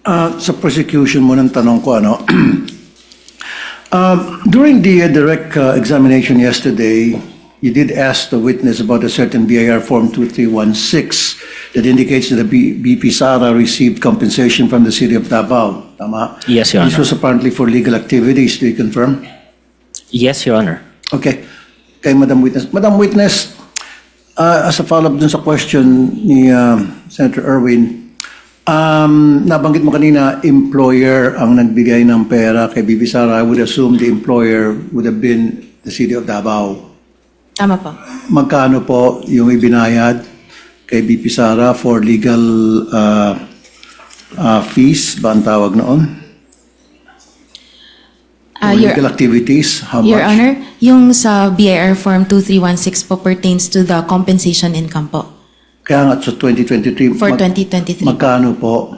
Sa prosecution mo ng tanong ko, ano, during the direct examination yesterday, you did ask the witness about a certain BIR Form 2316 that indicates that the BP Sara received compensation from the city of Davao. Tama? Yes, Your This Honor. was apparently for legal activities. Do you confirm? Yes, Your Honor. Okay. Kay Madam Witness. Madam Witness, as a follow-up dun sa question ni Senator Erwin, nabanggit mo kanina, employer ang nagbigay ng pera kay BP Sara. I would assume the employer would have been the city of Davao. Tama po. Magkano po yung ibinayad kay BP Sara for legal fees ba ang tawag noon? For legal activities, how Your much? Honor, yung sa BIR Form 2316 po pertains to the compensation income po Kaya nga sa 2023, for 2023. magkano po